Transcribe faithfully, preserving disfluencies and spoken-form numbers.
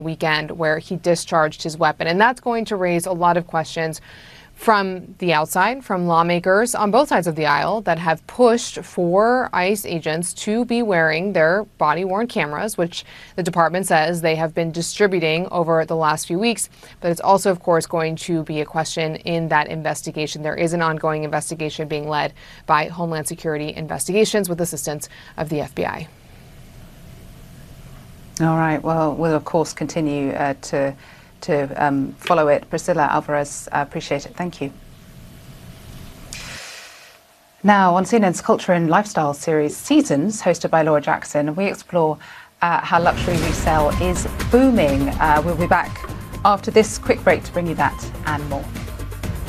weekend where he discharged his weapon. And that's going to raise a lot of questions from the outside, from lawmakers on both sides of the aisle that have pushed for ICE agents to be wearing their body-worn cameras, which the department says they have been distributing over the last few weeks. But it's also, of course, going to be a question in that investigation. There is an ongoing investigation being led by Homeland Security Investigations with assistance of the F B I. All right. Well, we'll, of course, continue uh, to to um, follow it. Priscilla Alvarez, I appreciate it. Thank you. Now, on C N N's Culture and Lifestyle series Seasons, hosted by Laura Jackson, we explore uh, how luxury resale is booming. Uh, we'll be back after this quick break to bring you that and more.